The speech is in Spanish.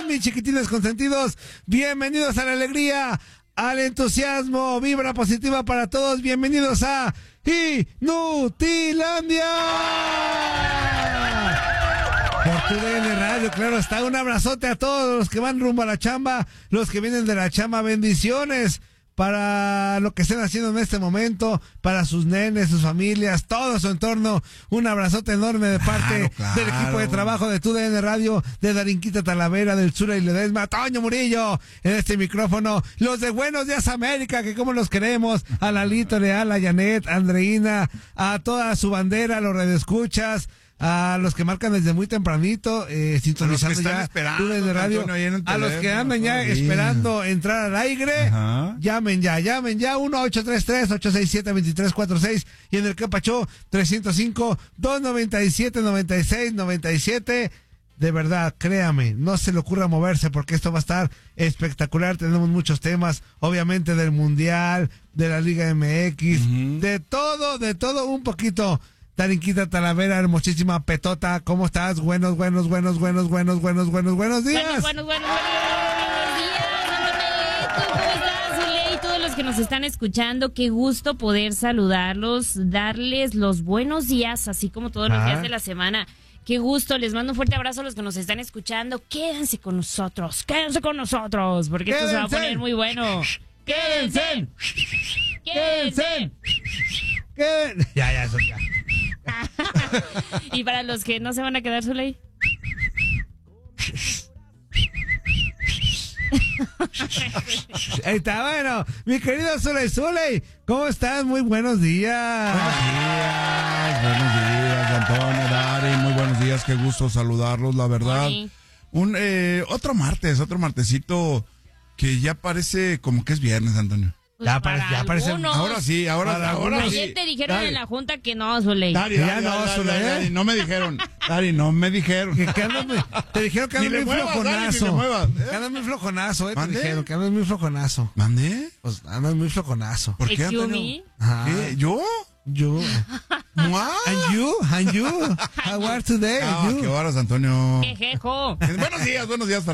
están, mis chiquitines consentidos? Bienvenidos a la alegría, al entusiasmo, vibra positiva para todos. Bienvenidos a Inutilandia. Por TUDN Radio, claro está. Un abrazote a todos los que van rumbo a la chamba, los que vienen de la chamba. Bendiciones para lo que estén haciendo en este momento, para sus nenes, sus familias, todo su entorno. Un abrazote enorme de parte del equipo de trabajo de TUDN Radio, de Darinquita Talavera, del Zura y Ledesma, Toño Murillo en este micrófono, los de Buenos Días América, que como los queremos, a Lalito Leal, a Janet, a Andreina, a toda su bandera, a los radioescuchas, a los que marcan desde muy tempranito, sintonizando ya TUDN Radio, Antonio, a los que andan ya esperando entrar al aire. Ajá. llamen ya, 1-833-867-2346, y en el que Pachó 305-297-9697. De verdad, créame, no se le ocurra moverse, porque esto va a estar espectacular. Tenemos muchos temas, obviamente del Mundial, de la Liga MX, de todo un poquito. Darinquita Talavera, hermosísima Petota, ¿cómo estás? Buenos días. Buenos días, Antonio, ¿cómo estás, Zuley? Todos los que nos están escuchando, qué gusto poder saludarlos, darles los buenos días, así como todos los días de la semana. Qué gusto, les mando un fuerte abrazo a los que nos están escuchando. Quédense con nosotros, porque esto se va a poner muy bueno. ¡Quédense! Ya, eso ya. Y para los que no se van a quedar, Zuley. Ahí está, bueno, mi querido Zuley, ¿cómo estás? Muy buenos días. Buenos días, Antonio, Dari, muy buenos días, qué gusto saludarlos, la verdad. Otro martesito que ya parece como que es viernes, Antonio. Pues ya parece. Ahora sí. Ayer te dijeron en la junta que no, Zuley. Dari, no me dijeron. Te dijeron que andas muy flojonazo. Que andas muy flojonazo, te dijeron que andas muy flojonazo. ¿Mandé? Pues andas muy flojonazo. ¿Por qué, Antonio? ¿Qué? ¿Yo? And you? How are today? Qué horas, Antonio. Quejejo. Buenos días para